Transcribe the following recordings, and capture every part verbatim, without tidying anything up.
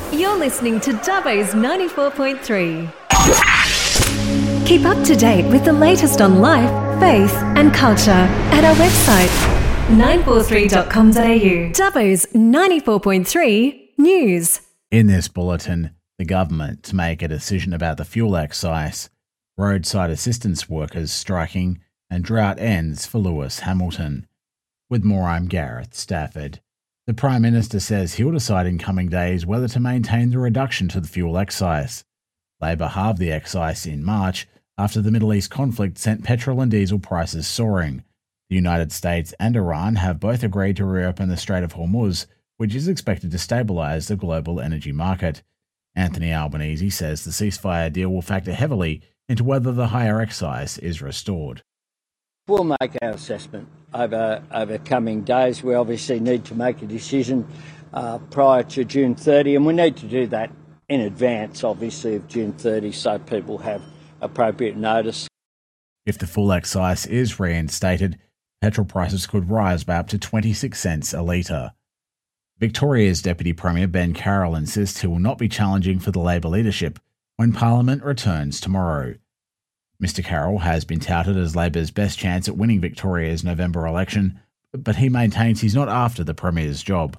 You're listening to Dubbo's ninety-four point three. Keep up to date with the latest on life, faith and culture at our website nine four three dot com dot a u. Dubbo's ninety-four point three News. In this bulletin, the government to make a decision about the fuel excise, roadside assistance workers striking, and drought ends for Lewis Hamilton. With more, I'm Gareth Stafford. The Prime Minister says he'll decide in coming days whether to maintain the reduction to the fuel excise. Labor halved the excise in March after the Middle East conflict sent petrol and diesel prices soaring. The United States and Iran have both agreed to reopen the Strait of Hormuz, which is expected to stabilise the global energy market. Anthony Albanese says the ceasefire deal will factor heavily into whether the higher excise is restored. We'll make our assessment over over coming days. We obviously need to make a decision uh, prior to June thirtieth, and we need to do that in advance, obviously, of June thirtieth, so people have appropriate notice. If the full excise is reinstated, petrol prices could rise by up to twenty-six cents a litre. Victoria's Deputy Premier Ben Carroll insists he will not be challenging for the Labor leadership when Parliament returns tomorrow. Mister Carroll has been touted as Labor's best chance at winning Victoria's November election, but he maintains he's not after the Premier's job.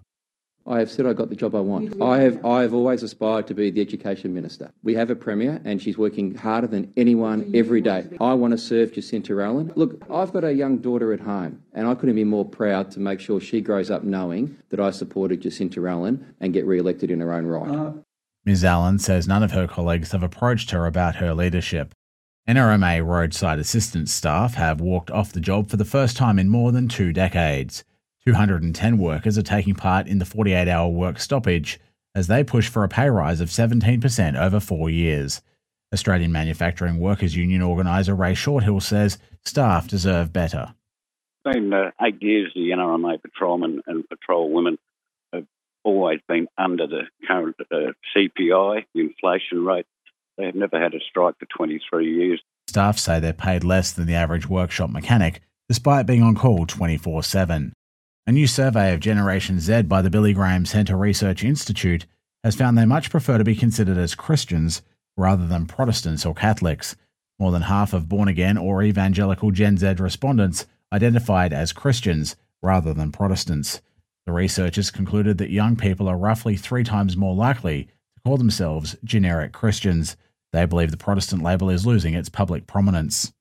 I have said I got the job I want. I have I have always aspired to be the Education Minister. We have a Premier and she's working harder than anyone every day. I want to serve Jacinta Allan. Look, I've got a young daughter at home and I couldn't be more proud to make sure she grows up knowing that I supported Jacinta Allan and get re-elected in her own right. Miz Allan says none of her colleagues have approached her about her leadership. N R M A roadside assistance staff have walked off the job for the first time in more than two decades. two hundred ten workers are taking part in the forty-eight hour work stoppage as they push for a pay rise of seventeen percent over four years. Australian Manufacturing Workers Union organiser Ray Shorthill says staff deserve better. It's been uh, eight years the N R M A patrolmen and patrol women have always been under the current uh, C P I, the inflation rate. They have never had a strike for twenty-three years. Staff say they're paid less than the average workshop mechanic, despite being on call twenty-four seven. A new survey of Generation Z by the Billy Graham Centre Research Institute has found they much prefer to be considered as Christians rather than Protestants or Catholics. More than half of born-again or evangelical Gen Z respondents identified as Christians rather than Protestants. The researchers concluded that young people are roughly three times more likely to call themselves generic Christians. They believe the Protestant label is losing its public prominence.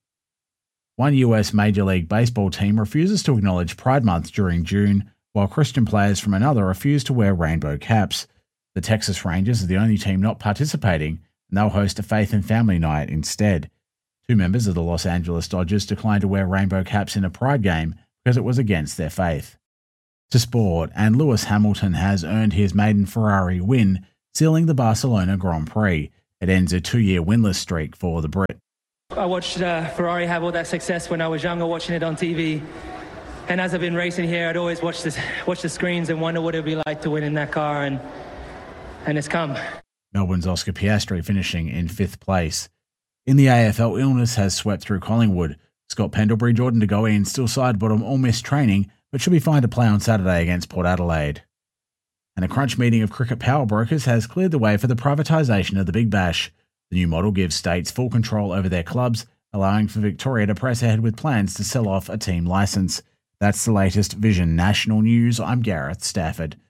One U S Major League Baseball team refuses to acknowledge Pride Month during June, while Christian players from another refuse to wear rainbow caps. The Texas Rangers are the only team not participating, and they'll host a Faith and Family Night instead. Two members of the Los Angeles Dodgers declined to wear rainbow caps in a Pride game because it was against their faith. To sport, and Lewis Hamilton has earned his maiden Ferrari win, sealing the Barcelona Grand Prix. It ends a two-year winless streak for the Brit. I watched uh, Ferrari have all that success when I was younger, watching it on T V. And as I've been racing here, I'd always watch, this, watch the screens and wonder what it would be like to win in that car, and and it's come. Melbourne's Oscar Piastri finishing in fifth place. In the A F L, illness has swept through Collingwood. Scott Pendlebury, Jordan De Goey and Still Sidebottom all missed training, but should be fine to play on Saturday against Port Adelaide. And a crunch meeting of cricket power brokers has cleared the way for the privatisation of the Big Bash. The new model gives states full control over their clubs, allowing for Victoria to press ahead with plans to sell off a team licence. That's the latest Vision National News. I'm Gareth Stafford.